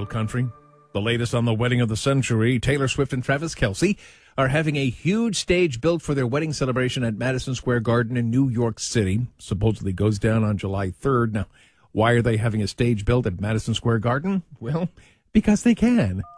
Real Country. The latest on the wedding of the century, Taylor Swift and Travis Kelce are having a huge stage built for their wedding celebration at Madison Square Garden in New York City. Supposedly goes down on July 3rd. Now, why are they having a stage built at Madison Square Garden? Well, because they can.